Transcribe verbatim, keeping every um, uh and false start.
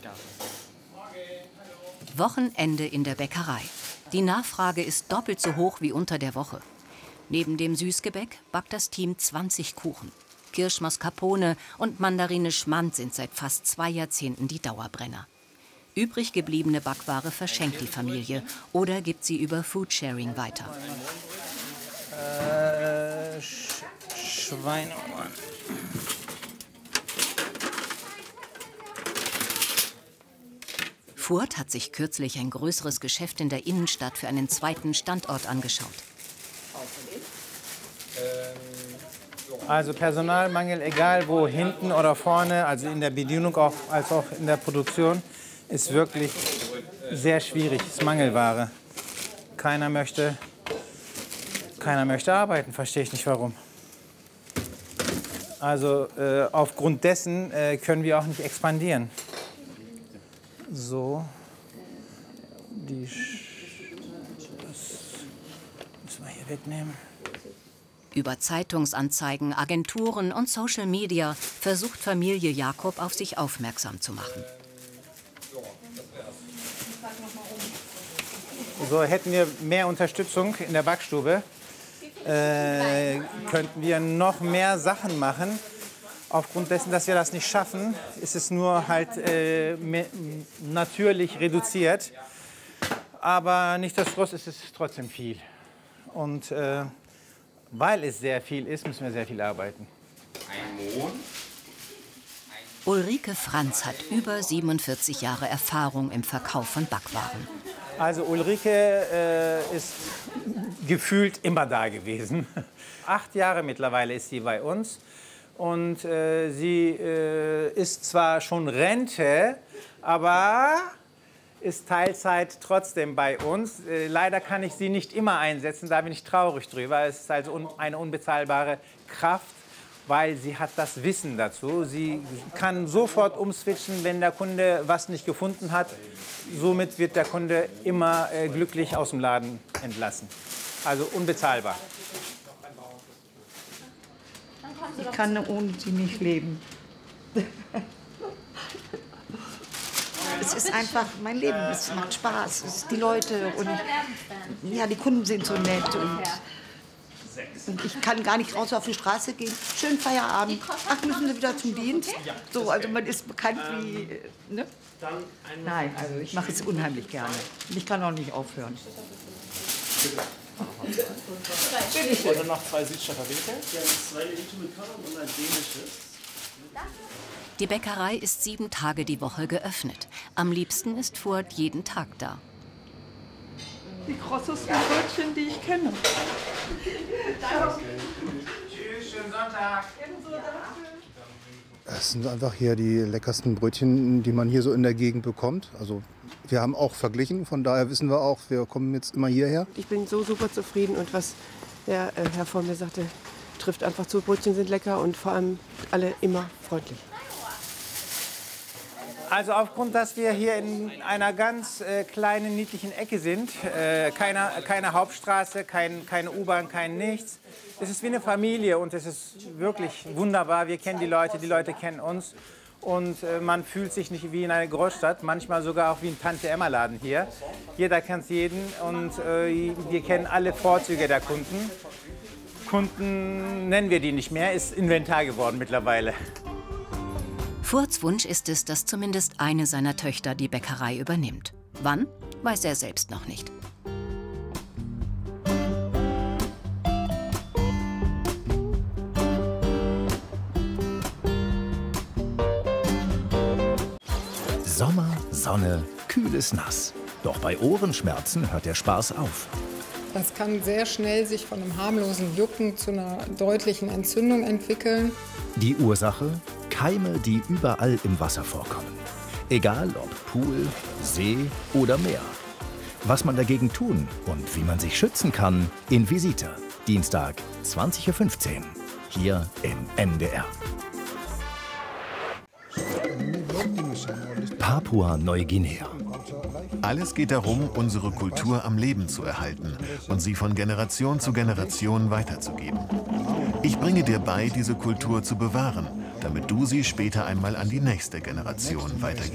Wochenende in der Bäckerei. Die Nachfrage ist doppelt so hoch wie unter der Woche. Neben dem Süßgebäck backt das Team zwanzig Kuchen. Kirschmascarpone und Mandarine Schmand sind seit fast zwei Jahrzehnten die Dauerbrenner. Übrig gebliebene Backware verschenkt die Familie oder gibt sie über Foodsharing weiter. Äh, Sch Schweineohren. Furt hat sich kürzlich ein größeres Geschäft in der Innenstadt für einen zweiten Standort angeschaut. Also Personalmangel, egal wo, hinten oder vorne, also in der Bedienung auch, als auch in der Produktion, ist wirklich sehr schwierig. Es ist Mangelware. Keiner möchte, keiner möchte arbeiten, verstehe ich nicht warum. Also äh, aufgrund dessen äh, können wir auch nicht expandieren. So, die Sch das müssen wir hier wegnehmen. Über Zeitungsanzeigen, Agenturen und Social Media versucht Familie Jakob auf sich aufmerksam zu machen. So, hätten wir mehr Unterstützung in der Backstube, äh, könnten wir noch mehr Sachen machen. Aufgrund dessen, dass wir das nicht schaffen, ist es nur halt äh, natürlich reduziert. Aber nichtsdestotrotz ist es trotzdem viel. Und äh, weil es sehr viel ist, müssen wir sehr viel arbeiten. Ulrike Franz hat über siebenundvierzig Jahre Erfahrung im Verkauf von Backwaren. Also Ulrike äh, ist gefühlt immer da gewesen. Acht Jahre mittlerweile ist sie bei uns. Und äh, sie äh, ist zwar schon Rente, aber ist Teilzeit trotzdem bei uns. Äh, leider kann ich sie nicht immer einsetzen, da bin ich traurig drüber. Es ist also un eine unbezahlbare Kraft, weil sie hat das Wissen dazu. Sie kann sofort umswitchen, wenn der Kunde was nicht gefunden hat. Somit wird der Kunde immer äh, glücklich aus dem Laden entlassen. Also unbezahlbar. Ich kann ohne sie nicht leben. Es ist einfach mein Leben, es macht Spaß, es ist die Leute und ja, die Kunden sind so nett und, und ich kann gar nicht raus auf die Straße gehen. Schönen Feierabend. Ach, müssen Sie wieder zum Dienst? So, also man ist bekannt wie, ne? Nein, also ich mache es unheimlich gerne. Ich kann auch nicht aufhören. Oder noch zwei Südstaffer Winkel? Ja, zwei Elite mit Körner und ein dänisches. Die Bäckerei ist sieben Tage die Woche geöffnet. Am liebsten ist Furt jeden Tag da. Die krossesten Brötchen, die ich kenne. Tschüss, schönen Sonntag. Es sind einfach hier die leckersten Brötchen, die man hier so in der Gegend bekommt. Also wir haben auch verglichen, von daher wissen wir auch, wir kommen jetzt immer hierher. Ich bin so super zufrieden und was der äh, Herr vor mir sagte, trifft einfach zu. Brötchen sind lecker und vor allem alle immer freundlich. Also aufgrund, dass wir hier in einer ganz äh, kleinen, niedlichen Ecke sind, äh, keine, keine Hauptstraße, kein, keine U-Bahn, kein nichts. Es ist wie eine Familie und es ist wirklich wunderbar. Wir kennen die Leute, die Leute kennen uns. Und äh, man fühlt sich nicht wie in einer Großstadt, manchmal sogar auch wie ein Tante-Emma-Laden hier. Jeder kennt jeden und äh, wir kennen alle Vorzüge der Kunden. Kunden nennen wir die nicht mehr, ist Inventar geworden mittlerweile. Furts Wunsch ist es, dass zumindest eine seiner Töchter die Bäckerei übernimmt. Wann, weiß er selbst noch nicht. Sommer, Sonne, kühles Nass. Doch bei Ohrenschmerzen hört der Spaß auf. Das kann sehr schnell sich von einem harmlosen Jucken zu einer deutlichen Entzündung entwickeln. Die Ursache? Keime, die überall im Wasser vorkommen. Egal ob Pool, See oder Meer. Was man dagegen tun und wie man sich schützen kann, in Visita. Dienstag, zwanzig Uhr fünfzehn. Hier im N D R. Papua-Neuguinea. Alles geht darum, unsere Kultur am Leben zu erhalten und sie von Generation zu Generation weiterzugeben. Ich bringe dir bei, diese Kultur zu bewahren, damit du sie später einmal an die nächste Generation weitergibst.